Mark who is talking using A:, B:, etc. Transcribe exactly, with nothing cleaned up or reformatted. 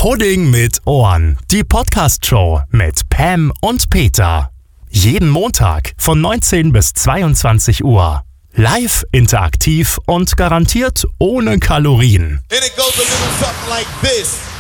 A: Pudding mit Ohren. Die Podcast-Show mit Pam und Peter. Jeden Montag von neunzehn bis zweiundzwanzig Uhr. Live, interaktiv und garantiert ohne Kalorien.
B: And it goes a little something like this.